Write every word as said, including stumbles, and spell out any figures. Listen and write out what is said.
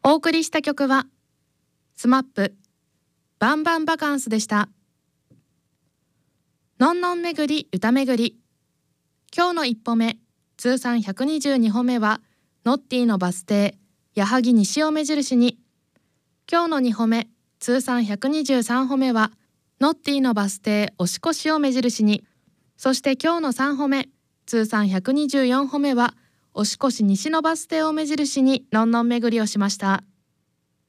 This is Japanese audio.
お送りした曲はスマップバンバンバカンスでした。のんのんめぐり歌めぐり、今日の一歩目通算ひゃくにじゅうにほめはノッティのバス停矢作西を目印に、今日のにほめ通算ひゃくにじゅうさんほめはノッティのバス停押越を目印に、そして今日のさんほめ通算ひゃくにじゅうよんほめは押越西のバス停を目印にのんのん巡りをしました。